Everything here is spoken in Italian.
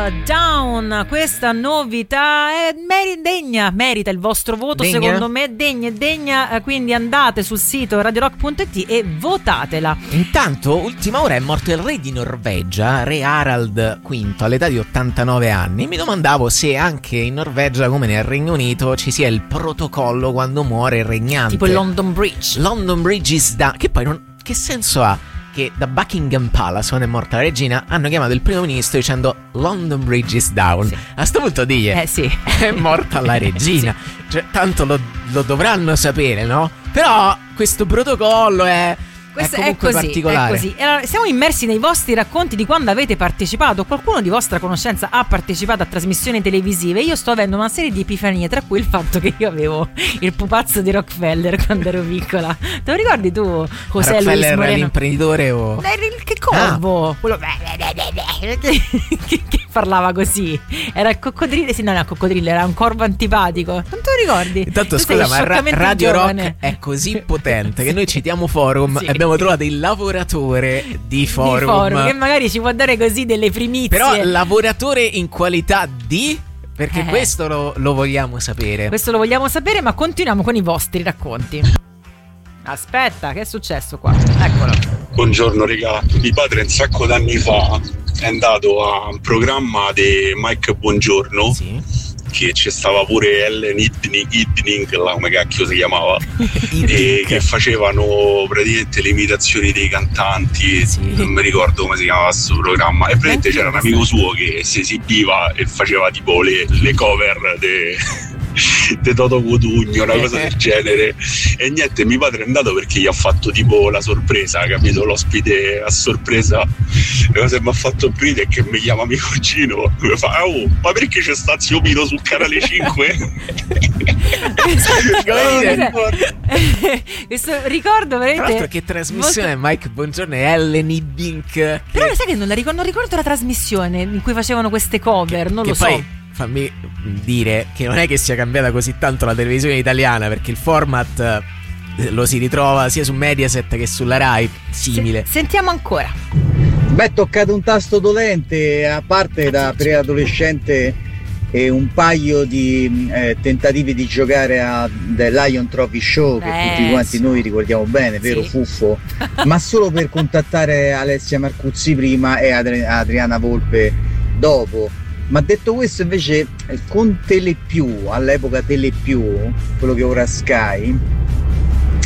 Down, questa novità è merita il vostro voto, degna? Secondo me degna, quindi andate sul sito radiorock.it e votatela. Intanto ultima ora è morto il re di Norvegia, re Harald V, all'età di 89 anni. Mi domandavo se anche in Norvegia come nel Regno Unito ci sia il protocollo quando muore il regnante, tipo il London Bridge is down, che poi che senso ha che da Buckingham Palace, quando è morta la regina, hanno chiamato il primo ministro dicendo London Bridge is down. Sì. A sto punto sì. È morta la regina. Sì. Cioè, tanto lo dovranno sapere, no? Però questo protocollo è comunque particolare. È così. Allora, siamo immersi nei vostri racconti di quando avete partecipato. Qualcuno di vostra conoscenza ha partecipato a trasmissioni televisive. Io sto avendo una serie di epifanie, tra cui il fatto che io avevo il pupazzo di Rockefeller quando ero piccola. Te lo ricordi tu, José Luis Rockefeller Moreno? L'imprenditore o che corvo? Quello che parlava così. Era il coccodrillo. Sì, non era il coccodrillo, era un corvo antipatico. Non te lo ricordi? Intanto scusa, ma Radio Rock è così potente che noi citiamo Forum. Sì. Abbiamo trovato il lavoratore di Forum, che magari ci può dare così delle primizie. Però lavoratore in qualità di... Perché questo lo vogliamo sapere. Questo lo vogliamo sapere, ma continuiamo con i vostri racconti. Aspetta, che è successo qua? Eccolo. Buongiorno regà, mio padre un sacco d'anni fa è andato a un programma di Mike Buongiorno. Sì. Che c'è stava pure Ellen Hiddink, come cacchio si chiamava, e che facevano praticamente le imitazioni dei cantanti. Sì. Non mi ricordo come si chiamava questo programma, e praticamente c'era un amico suo che si esibiva e faceva tipo le cover di Toto Cutugno, una cosa del genere. E niente, mio padre è andato perché gli ha fatto tipo la sorpresa, capito? L'ospite a sorpresa. La cosa che mi ha fatto aprire è che mi chiama mio cugino e mi fa: oh, ma perché c'è sta Zio Pino sul canale 5? Questo ricordo veramente. Tra l'altro che trasmissione molto... Mike Buongiorno e Ellen Hiddink. Però sai che non ricordo la trasmissione in cui facevano queste cover, non lo so. Poi, fammi dire che non è che sia cambiata così tanto la televisione italiana, perché il format lo si ritrova sia su Mediaset che sulla Rai, simile. Sentiamo ancora. Beh, toccate un tasto dolente, a parte da preadolescente e un paio di tentativi di giocare a The Lion Trophy Show, che tutti quanti noi ricordiamo bene, vero Fuffo? Ma solo per contattare Alessia Marcuzzi prima e Adriana Volpe dopo. Ma detto questo, invece, con Telepiù, all'epoca Telepiù, quello che ora Sky,